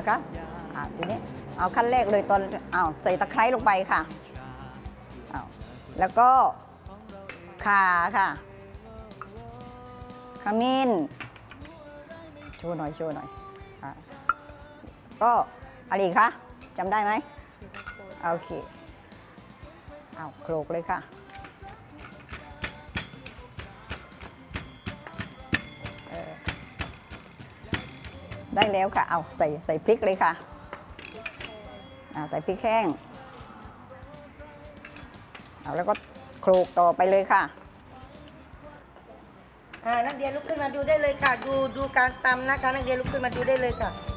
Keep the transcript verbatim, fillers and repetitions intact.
นะคะอ่าทีนี้เอาขั้นแรกเลยตอนเอาใส่ตะไคร้ลงไปค่ะเอาแล้วก็ข่าค่ะขมิ้นโชว์หน่อยโชว์หน่อยอ่าก็อะไรอีกคะจำได้ไหมโอเคเอาโขลกเลยค่ะได้แล้วค่ะเอาใส่ใส่พริกเลยค่ะเอาใส่พริกแห้งเอาแล้วก็โขลกต่อไปเลยค่ะอ่านักเรียนลุกขึ้นมาดูได้เลยค่ะดูดูการตำนะคะนักเรียนลุกขึ้นมาดูได้เลยค่ะ